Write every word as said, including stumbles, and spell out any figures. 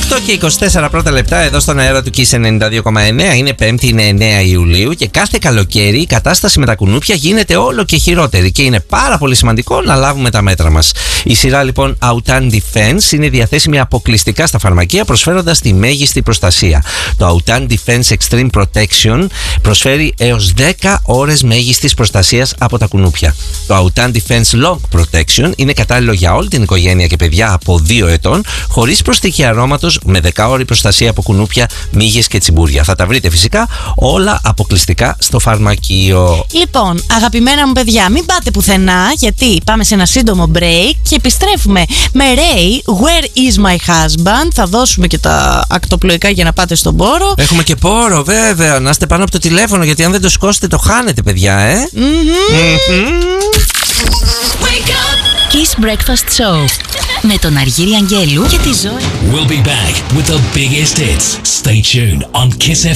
οκτώ και είκοσι τέσσερα πρώτα λεπτά εδώ στον αέρα του Kiss ενενήντα δύο κόμμα εννέα. Είναι Πέμπτη, είναι εννέα Ιουλίου και κάθε καλοκαίρι η κατάσταση με τα κουνούπια γίνεται όλο και χειρότερη και είναι πάρα πολύ σημαντικό να λάβουμε τα μέτρα μας. Η σειρά λοιπόν Autan Defense είναι διαθέσιμη αποκλειστικά στα φαρμακεία, προσφέροντας τη μέγιστη προστασία. Το Autan Defense Extreme Protection προσφέρει έως δέκα ώρες μέγιστης προστασίας από τα κουνούπια. Το Autan Defense Long Protection είναι κατάλληλο για όλη την οικογένεια και παιδιά από δύο ετών, χωρίς προσθήκη αρώματος, με δέκα ώρες προστασία από κουνούπια, μύγες και τσιμπούρια. Θα τα βρείτε φυσικά όλα αποκλειστικά στο φαρμακείο. Λοιπόν, αγαπημένα μου παιδιά, μην πάτε πουθενά, γιατί πάμε σε ένα σύντομο break και επιστρέφουμε με Ray, Where is my husband? Θα δώσουμε και τα ακτοπλοϊκά για να πάτε στον πόρο. Έχουμε και πόρο, βέβαια. Να είστε πάνω από το τηλέφωνο, γιατί αν δεν το σηκώσετε το χάνετε, παιδιά, ε. Mm-hmm. Mm-hmm. Kiss Breakfast Show με τον Αργύρη Αγγέλου και τη Ζωή. We'll be back with the biggest hits. Stay tuned on Kiss εφ εμ.